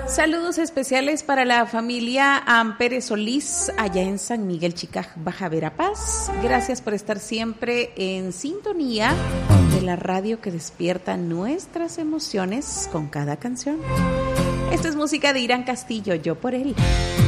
Saludos especiales para la familia Pérez Solís, allá en San Miguel, Chicaj, Baja Verapaz. Gracias por estar siempre en sintonía de la radio que despierta nuestras emociones con cada canción. Esta es música de Irán Castillo, Yo por él.